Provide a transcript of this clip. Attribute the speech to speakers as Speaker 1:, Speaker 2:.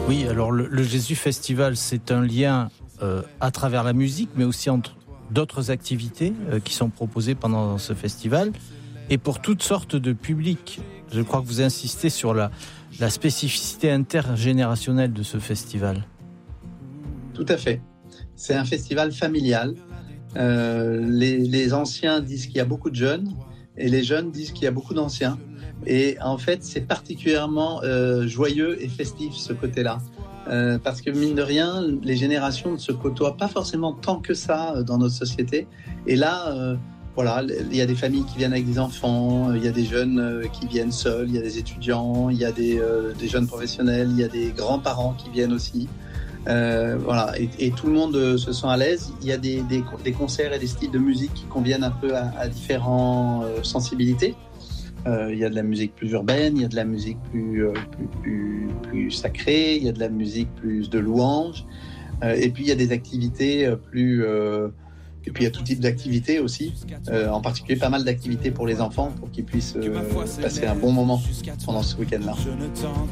Speaker 1: Oui, alors le Jésus Festival, c'est un lien à travers la musique, mais aussi entre d'autres activités qui sont proposées pendant ce festival, et pour toutes sortes de publics. Je crois que vous insistez sur la spécificité intergénérationnelle de ce festival.
Speaker 2: Tout à fait. C'est un festival familial. Les anciens disent qu'il y a beaucoup de jeunes, et les jeunes disent qu'il y a beaucoup d'anciens. Et en fait, c'est particulièrement joyeux et festif, ce côté-là. Parce que mine de rien, les générations ne se côtoient pas forcément tant que ça dans notre société. Et là, voilà, il y a des familles qui viennent avec des enfants, il y a des jeunes qui viennent seuls, il y a des étudiants, il y a des jeunes professionnels, il y a des grands-parents qui viennent aussi. Voilà, et tout le monde se sent à l'aise. Il y a des concerts et des styles de musique qui conviennent un peu à différentes sensibilités. Il y a de la musique plus urbaine, il y a de la musique plus sacrée, il y a de la musique plus de louanges, et puis il y a des activités et puis il y a tout type d'activités aussi, en particulier pas mal d'activités pour les enfants pour qu'ils puissent passer un bon moment pendant ce week-end-là.